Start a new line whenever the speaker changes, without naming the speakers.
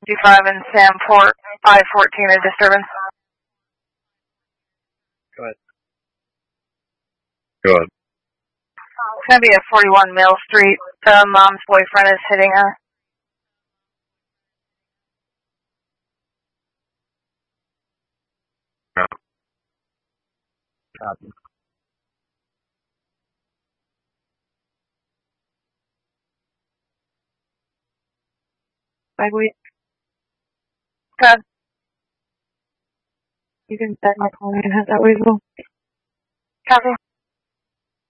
55 and Samport, 514, a disturbance.
Go ahead.
Go ahead.
It's going to be at 41 Mill Street. The mom's boyfriend is hitting her.
No.
Copy.
Bagweed. Good. You can set my call. You have that way as well. Copy.